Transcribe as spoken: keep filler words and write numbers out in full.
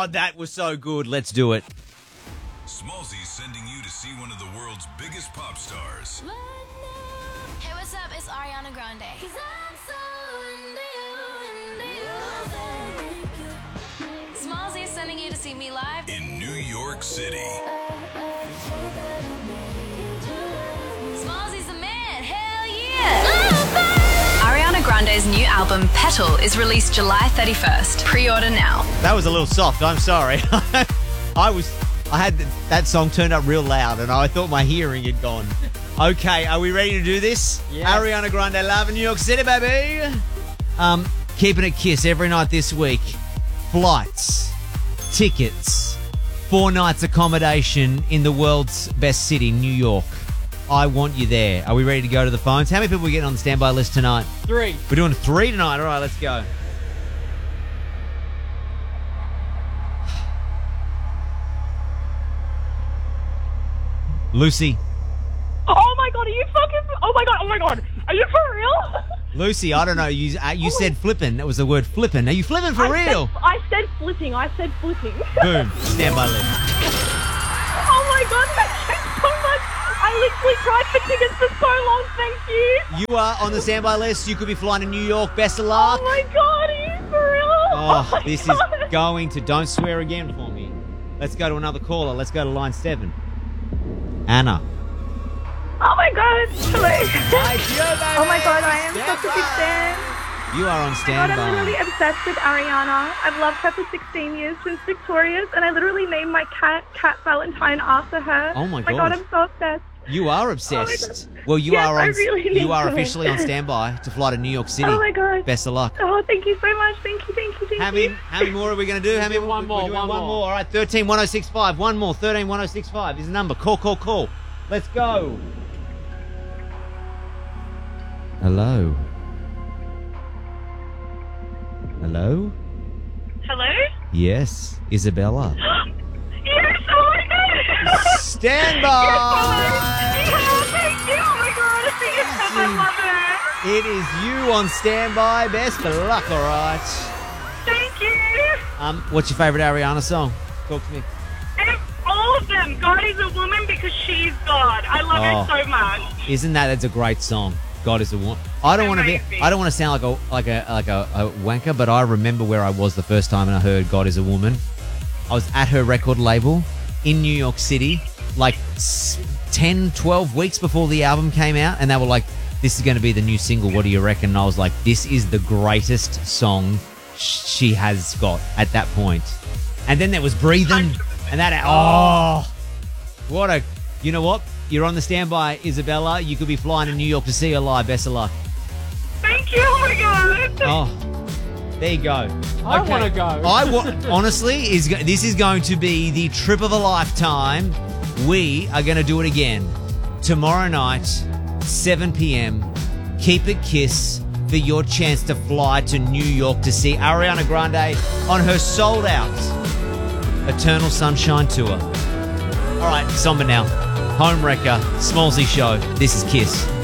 Oh, that was so good. Let's do it. Smallzy's sending you to see one of the world's biggest pop stars. Hey, what's up? It's Ariana Grande. Smallzy is sending you to see me live In New York City. Smallzy's the man. Hell yeah! Ariana Grande's new album, Petal, is released July thirty-first. Pre-order now. That was a little soft. I'm sorry. I was, I had that song turned up real loud, and I thought my hearing had gone. Okay, are we ready to do this? Yes. Ariana Grande live in New York City, baby. Um, keeping it Kiss every night this week. Flights, tickets, four nights accommodation in the world's best city, New York. I want you there. Are we ready to go to the phones? How many people are we getting on the standby list tonight? Three. We're doing three tonight. All right, let's go. Lucy. Oh my god, are you fucking... Oh my god, oh my god. Are you for real? Lucy, I don't know. You uh, you said flippin'. That was the word flippin'. Are you flipping for I real? Said, I said flipping. I said flipping. Boom. Standby list. Oh my god, thank you so much. I literally tried for tickets for so long, thank you. You are on the standby list. You could be flying to New York. Best of luck. Oh my god, are you for real? Oh, my this god. is going to... Don't swear again for me. Let's go to another caller. Let's go to line seven. Anna. Oh my god, hello. Hi, Joe, baby. Oh my god, I am Stand such a big by. fan. You are on God, standby. I'm literally obsessed with Ariana. I've loved her for sixteen years since Victorious, and I literally named my cat Cat Valentine after her. Oh my my God. god, I'm so obsessed. You are Oh obsessed. my God. well, you Yes, are I on. really need you are to. officially on standby to fly to New York City. Oh my god. Best of luck. Oh, thank you so much. Thank you, thank you, thank How many, you. how many more are we going to do? How many? One we're more, doing one one more. more. All right, thirteen one oh six five. One more. thirteen one oh six five is the number. Call, call, call. Let's go. Hello. Hello? Hello? Yes, Isabella. Yes, oh my god. Stand Yes, by! oh, thank you. Oh my god, yes, I love her. It is you on standby. Best of luck, all right. Thank you. Um, what's your favourite Ariana song? Talk to me. And all of them. God is a woman because she's God. I love Oh. her so much. Isn't that? That's a great song. God is a woman. I don't want to be. Amazing. I don't want to sound like a like a like a, a wanker, but I remember where I was the first time and I heard God is a woman. I was at her record label in New York City, like s- ten, twelve weeks before the album came out, and they were like, "This is going to be the new single. What do you reckon?" And I was like, "This is the greatest song sh- she has got at that point." And then there was Breathing, and that. Oh, what a! You know what? You're on the standby, Isabella. You could be flying to New York to see her live. Best of luck. Thank you. Oh my god. Oh, there you go. I Okay. want to go. I wa- honestly is go- this is going to be the trip of a lifetime. We are going to do it again tomorrow night, seven p.m. Keep it Kiss for your chance to fly to New York to see Ariana Grande on her sold out Eternal Sunshine tour. All right, somber now. Home Wrecker, Smallzy Show. This is Kiss.